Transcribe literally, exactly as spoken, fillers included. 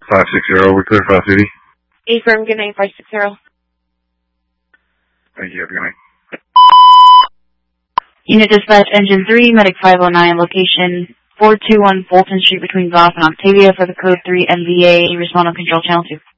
five six zero, we're clear for off-duty. Affirm, good night, five six zero. Thank you, have a good night. Unit Dispatch, Engine three, Medic five oh nine, location four two one Fulton Street between Goff and Octavia for the code three M V A, respond on control channel two.